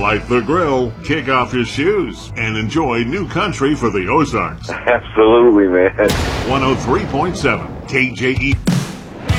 Light the grill, kick off your shoes, and enjoy new country for the Ozarks. Absolutely, man. 103.7 KJE.